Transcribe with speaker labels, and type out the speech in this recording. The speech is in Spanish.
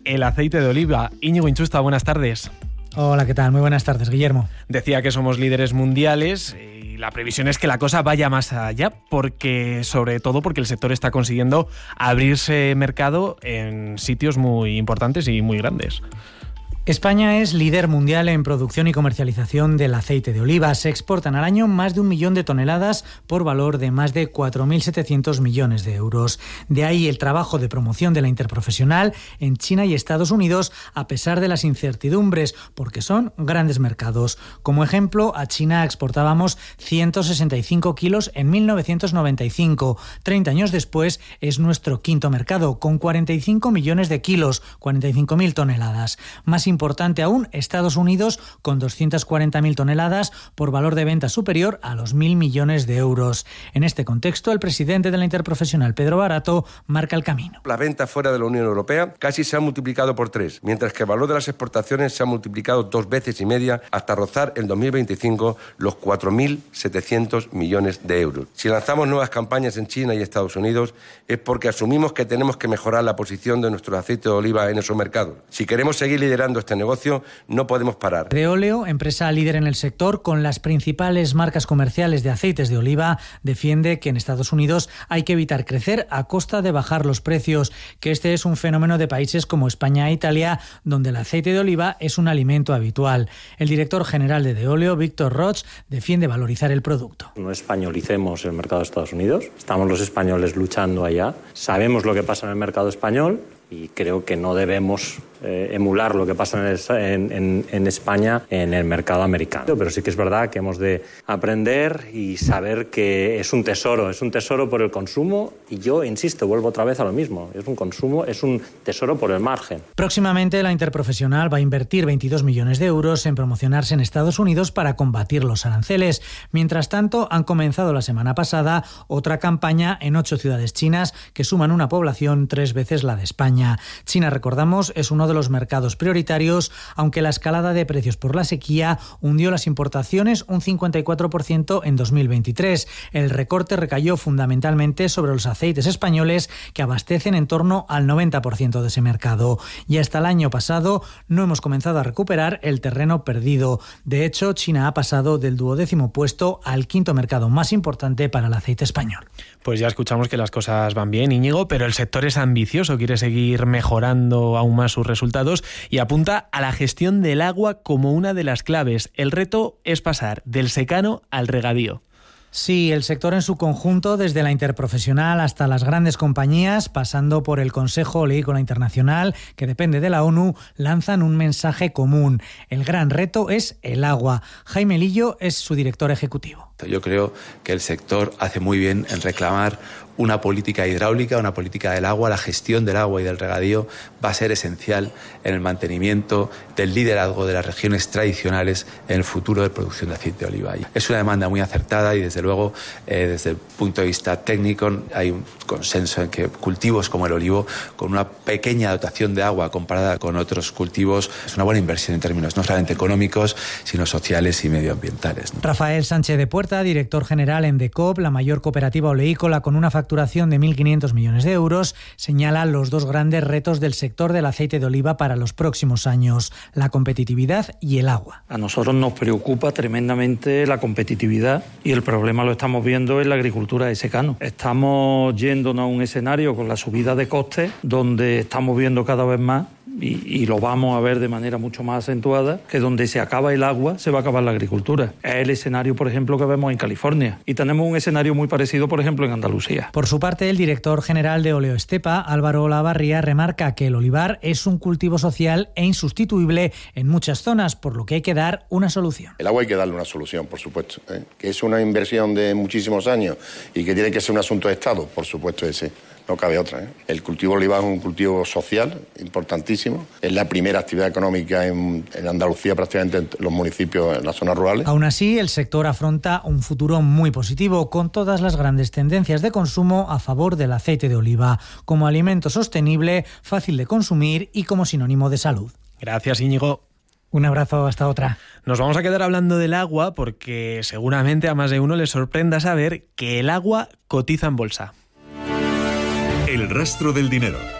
Speaker 1: el aceite de oliva. Íñigo Inchusta, buenas tardes.
Speaker 2: Hola, ¿qué tal? Muy buenas tardes, Guillermo.
Speaker 1: Decía que somos líderes mundiales y la previsión es que la cosa vaya más allá, sobre todo porque el sector está consiguiendo abrirse mercado en sitios muy importantes y muy grandes.
Speaker 2: España es líder mundial en producción y comercialización del aceite de oliva. Se exportan al año más de 1 millón de toneladas por valor de más de 4.700 millones de euros. De ahí el trabajo de promoción de la interprofesional en China y Estados Unidos, a pesar de las incertidumbres, porque son grandes mercados. Como ejemplo, a China exportábamos 165 kilos en 1995. 30 años después es nuestro quinto mercado, con 45 millones de kilos, 45.000 toneladas. Más importante aún, Estados Unidos, con 240.000 toneladas por valor de venta superior a los 1.000 millones de euros. En este contexto, el presidente de la Interprofesional, Pedro Barato, marca el camino.
Speaker 3: Las ventas fuera de la Unión Europea casi se han multiplicado por 3, mientras que el valor de las exportaciones se ha multiplicado 2 veces y media hasta rozar en 2025 los 4.700 millones de euros. Si lanzamos nuevas campañas en China y Estados Unidos es porque asumimos que tenemos que mejorar la posición de nuestro aceite de oliva en esos mercados. Si queremos seguir liderando este negocio, no podemos parar.
Speaker 2: Deoleo, empresa líder en el sector con las principales marcas comerciales de aceites de oliva, defiende que en Estados Unidos hay que evitar crecer a costa de bajar los precios, que este es un fenómeno de países como España e Italia, donde el aceite de oliva es un alimento habitual. El director general de Deoleo, Víctor Roig, defiende valorizar el producto.
Speaker 4: No españolicemos el mercado de Estados Unidos. Estamos los españoles luchando allá. Sabemos lo que pasa en el mercado español y creo que no debemos emular lo que pasa en España en el mercado americano. Pero sí que es verdad que hemos de aprender y saber que es un tesoro por el consumo, y yo insisto, vuelvo otra vez a lo mismo, es un tesoro por el margen.
Speaker 2: Próximamente la Interprofesional va a invertir 22 millones de euros en promocionarse en Estados Unidos para combatir los aranceles. Mientras tanto, han comenzado la semana pasada otra campaña en 8 ciudades chinas que suman una población 3 veces la de España. China, recordamos, es uno de los mercados prioritarios, aunque la escalada de precios por la sequía hundió las importaciones un 54% en 2023. El recorte recayó fundamentalmente sobre los aceites españoles, que abastecen en torno al 90% de ese mercado. Y hasta el año pasado no hemos comenzado a recuperar el terreno perdido. De hecho, China ha pasado del 12º puesto al 5º mercado más importante para el aceite español.
Speaker 1: Pues ya escuchamos que las cosas van bien, Íñigo, pero el sector es ambicioso, quiere seguir mejorando aún más sus resultados y apunta a la gestión del agua como una de las claves. El reto es pasar del secano al regadío.
Speaker 2: Sí, el sector en su conjunto, desde la Interprofesional hasta las grandes compañías, pasando por el Consejo Oleícola Internacional, que depende de la ONU, lanzan un mensaje común. El gran reto es el agua. Jaime Lillo es su director ejecutivo.
Speaker 5: Yo creo que el sector hace muy bien en reclamar una política hidráulica, una política del agua. La gestión del agua y del regadío va a ser esencial en el mantenimiento del liderazgo de las regiones tradicionales en el futuro de producción de aceite de oliva. Es una demanda muy acertada y, desde luego, desde el punto de vista técnico, hay un consenso en que cultivos como el olivo, con una pequeña dotación de agua comparada con otros cultivos, es una buena inversión en términos no solamente económicos, sino sociales y medioambientales, ¿no?
Speaker 2: Rafael Sánchez de Puerta, director general en DECOP, la mayor cooperativa oleícola con una facturación de 1.500 millones de euros, señala los dos grandes retos del sector del aceite de oliva para los próximos años: la competitividad y el agua.
Speaker 6: A nosotros nos preocupa tremendamente la competitividad, y el problema lo estamos viendo en la agricultura de secano. Estamos yéndonos a un escenario con la subida de costes donde estamos viendo cada vez más, y lo vamos a ver de manera mucho más acentuada, que donde se acaba el agua se va a acabar la agricultura. Es el escenario, por ejemplo, que vemos en California, y tenemos un escenario muy parecido, por ejemplo, en Andalucía.
Speaker 2: Por su parte, el director general de Oleoestepa, Álvaro Olavarría, remarca que el olivar es un cultivo social e insustituible en muchas zonas, por lo que hay que dar una solución.
Speaker 7: El agua hay que darle una solución, por supuesto, que es una inversión de muchísimos años y que tiene que ser un asunto de Estado, por supuesto ese. No cabe otra, El cultivo de olivar es un cultivo social importantísimo. Es la primera actividad económica en Andalucía, prácticamente en los municipios, en las zonas rurales.
Speaker 2: Aún así, el sector afronta un futuro muy positivo, con todas las grandes tendencias de consumo a favor del aceite de oliva, como alimento sostenible, fácil de consumir y como sinónimo de salud.
Speaker 1: Gracias, Íñigo.
Speaker 2: Un abrazo, hasta otra.
Speaker 1: Nos vamos a quedar hablando del agua porque seguramente a más de uno le sorprenda saber que el agua cotiza en bolsa.
Speaker 8: El rastro del dinero.